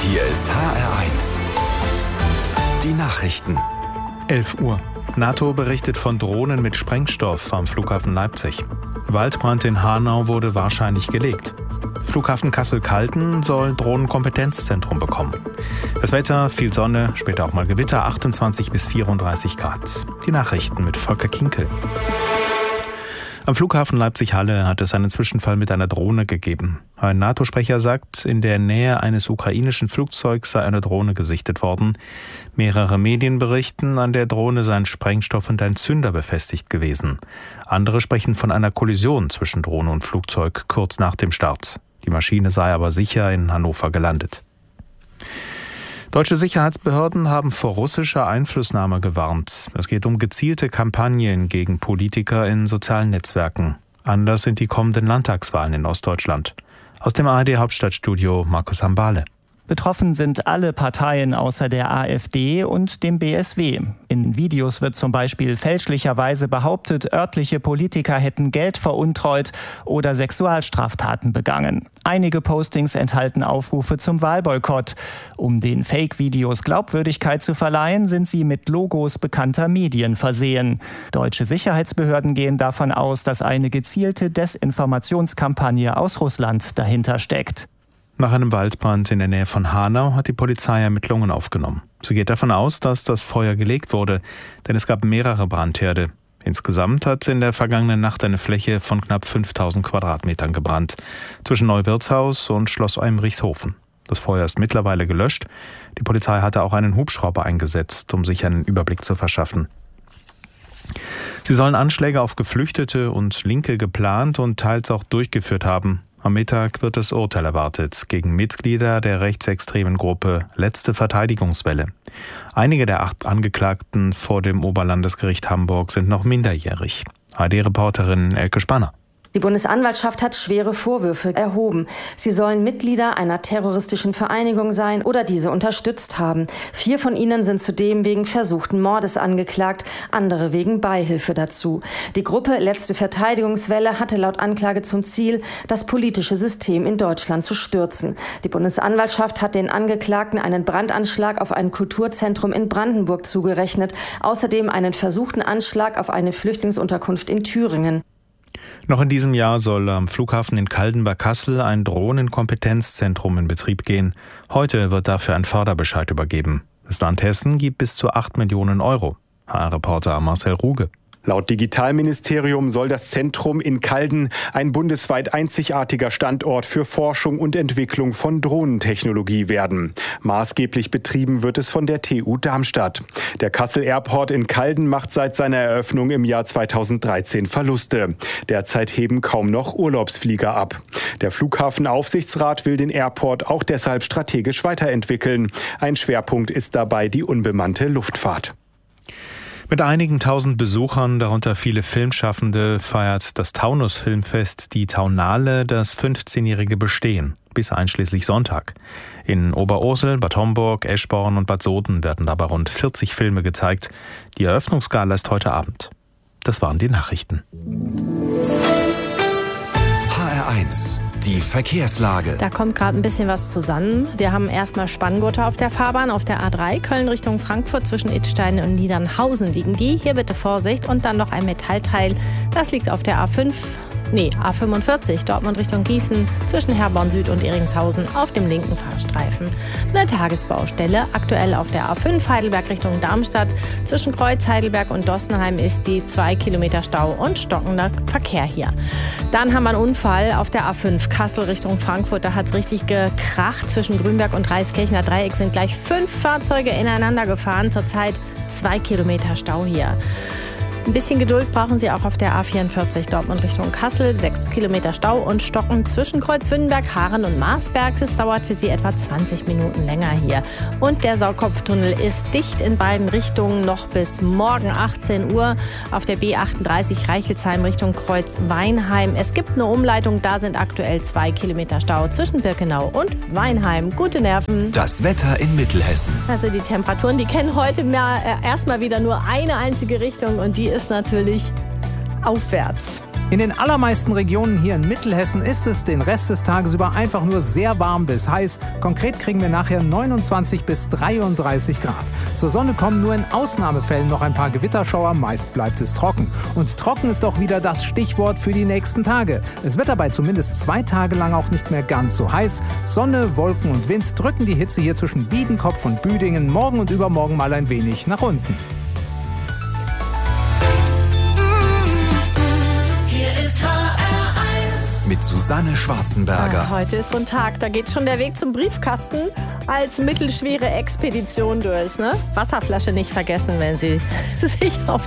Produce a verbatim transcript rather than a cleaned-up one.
Hier ist H R eins. Die Nachrichten. elf Uhr. NATO berichtet von Drohnen mit Sprengstoff am Flughafen Leipzig. Waldbrand in Hanau wurde wahrscheinlich gelegt. Flughafen Kassel-Calden soll Drohnenkompetenzzentrum bekommen. Das Wetter, viel Sonne, später auch mal Gewitter, achtundzwanzig bis vierunddreißig Grad. Die Nachrichten mit Volker Kinkel. Am Flughafen Leipzig-Halle hat es einen Zwischenfall mit einer Drohne gegeben. Ein NATO-Sprecher sagt, in der Nähe eines ukrainischen Flugzeugs sei eine Drohne gesichtet worden. Mehrere Medien berichten, an der Drohne seien Sprengstoff und ein Zünder befestigt gewesen. Andere sprechen von einer Kollision zwischen Drohne und Flugzeug kurz nach dem Start. Die Maschine sei aber sicher in Hannover gelandet. Deutsche Sicherheitsbehörden haben vor russischer Einflussnahme gewarnt. Es geht um gezielte Kampagnen gegen Politiker in sozialen Netzwerken. Anlass sind die kommenden Landtagswahlen in Ostdeutschland. Aus dem A R D-Hauptstadtstudio Markus Hambale. Betroffen sind alle Parteien außer der AfD und dem B S W. In Videos wird zum Beispiel fälschlicherweise behauptet, örtliche Politiker hätten Geld veruntreut oder Sexualstraftaten begangen. Einige Postings enthalten Aufrufe zum Wahlboykott. Um den Fake-Videos Glaubwürdigkeit zu verleihen, sind sie mit Logos bekannter Medien versehen. Deutsche Sicherheitsbehörden gehen davon aus, dass eine gezielte Desinformationskampagne aus Russland dahinter steckt. Nach einem Waldbrand in der Nähe von Hanau hat die Polizei Ermittlungen aufgenommen. Sie geht davon aus, dass das Feuer gelegt wurde, denn es gab mehrere Brandherde. Insgesamt hat in der vergangenen Nacht eine Fläche von knapp fünftausend Quadratmetern gebrannt, zwischen Neuwirtshaus und Schloss Eimrichshofen. Das Feuer ist mittlerweile gelöscht. Die Polizei hatte auch einen Hubschrauber eingesetzt, um sich einen Überblick zu verschaffen. Sie sollen Anschläge auf Geflüchtete und Linke geplant und teils auch durchgeführt haben. Am Mittag wird das Urteil erwartet gegen Mitglieder der rechtsextremen Gruppe Letzte Verteidigungswelle. Einige der acht Angeklagten vor dem Oberlandesgericht Hamburg sind noch minderjährig. A R D-Reporterin Elke Spanner. Die Bundesanwaltschaft hat schwere Vorwürfe erhoben. Sie sollen Mitglieder einer terroristischen Vereinigung sein oder diese unterstützt haben. Vier von ihnen sind zudem wegen versuchten Mordes angeklagt, andere wegen Beihilfe dazu. Die Gruppe Letzte Verteidigungswelle hatte laut Anklage zum Ziel, das politische System in Deutschland zu stürzen. Die Bundesanwaltschaft hat den Angeklagten einen Brandanschlag auf ein Kulturzentrum in Brandenburg zugerechnet, außerdem einen versuchten Anschlag auf eine Flüchtlingsunterkunft in Thüringen. Noch in diesem Jahr soll am Flughafen in Calden bei Kassel ein Drohnenkompetenzzentrum in Betrieb gehen. Heute wird dafür ein Förderbescheid übergeben. Das Land Hessen gibt bis zu acht Millionen Euro. H R-Reporter Marcel Ruge. Laut Digitalministerium soll das Zentrum in Calden ein bundesweit einzigartiger Standort für Forschung und Entwicklung von Drohnentechnologie werden. Maßgeblich betrieben wird es von der T U Darmstadt. Der Kassel Airport in Calden macht seit seiner Eröffnung im Jahr zweitausenddreizehn Verluste. Derzeit heben kaum noch Urlaubsflieger ab. Der Flughafenaufsichtsrat will den Airport auch deshalb strategisch weiterentwickeln. Ein Schwerpunkt ist dabei die unbemannte Luftfahrt. Mit einigen tausend Besuchern, darunter viele Filmschaffende, feiert das Taunus Filmfest die Taunale das fünfzehnjährige Bestehen, bis einschließlich Sonntag. In Oberursel, Bad Homburg, Eschborn und Bad Soden werden dabei rund vierzig Filme gezeigt. Die Eröffnungsgala ist heute Abend. Das waren die Nachrichten. H R eins. Die Verkehrslage. Da kommt gerade ein bisschen was zusammen. Wir haben erstmal Spanngurte auf der Fahrbahn. Auf der A drei Köln Richtung Frankfurt zwischen Idstein und Niedernhausen liegen die. Hier bitte Vorsicht. Und dann noch ein Metallteil. Das liegt auf der A fünf. Nee, A fünfundvierzig, Dortmund Richtung Gießen, zwischen Herborn Süd und Eringshausen auf dem linken Fahrstreifen. Eine Tagesbaustelle, aktuell auf der A fünf Heidelberg Richtung Darmstadt. Zwischen Kreuz, Heidelberg und Dossenheim ist die zwei Kilometer Stau und stockender Verkehr hier. Dann haben wir einen Unfall auf der A fünf Kassel Richtung Frankfurt. Da hat es richtig gekracht. Zwischen Grünberg und Reiskirchner Dreieck sind gleich fünf Fahrzeuge ineinander gefahren. Zurzeit zwei Kilometer Stau hier. Ein bisschen Geduld brauchen Sie auch auf der A vierundvierzig Dortmund Richtung Kassel. Sechs Kilometer Stau und Stocken zwischen Kreuzwindenberg, Haaren und Marsberg. Das dauert für Sie etwa zwanzig Minuten länger hier. Und der Saukopftunnel ist dicht in beiden Richtungen noch bis morgen achtzehn Uhr. Auf der B achtunddreißig Reichelsheim Richtung Kreuz-Weinheim. Es gibt eine Umleitung, da sind aktuell zwei Kilometer Stau zwischen Birkenau und Weinheim. Gute Nerven. Das Wetter in Mittelhessen. Also die Temperaturen, die kennen heute mal, äh, erstmal wieder nur eine einzige Richtung und die ist natürlich aufwärts. In den allermeisten Regionen hier in Mittelhessen ist es den Rest des Tages über einfach nur sehr warm bis heiß. Konkret kriegen wir nachher neunundzwanzig bis dreiunddreißig Grad. Zur Sonne kommen nur in Ausnahmefällen noch ein paar Gewitterschauer, meist bleibt es trocken. Und trocken ist auch wieder das Stichwort für die nächsten Tage. Es wird dabei zumindest zwei Tage lang auch nicht mehr ganz so heiß. Sonne, Wolken und Wind drücken die Hitze hier zwischen Biedenkopf und Büdingen morgen und übermorgen mal ein wenig nach unten. Mit Susanne Schwarzenberger. Ah, heute ist so ein Tag, da geht schon der Weg zum Briefkasten als mittelschwere Expedition durch. Ne? Wasserflasche nicht vergessen, wenn Sie sich auf